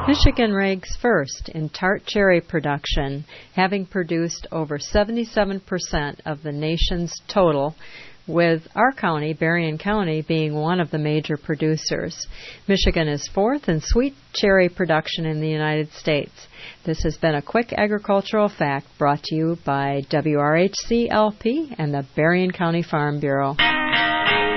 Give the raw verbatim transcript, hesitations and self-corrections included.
Michigan ranks first in tart cherry production, having produced over seventy-seven percent of the nation's total, with our county, Berrien County, being one of the major producers. Michigan is fourth in sweet cherry production in the United States. This has been a quick agricultural fact brought to you by W R H C L P and the Berrien County Farm Bureau.